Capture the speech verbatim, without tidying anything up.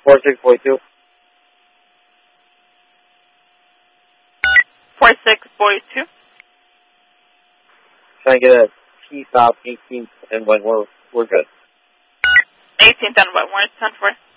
four six four two. four six four two. Trying to get a T-stop eighteenth and Wentworth. We're good. eighteenth and Wentworth, ten four.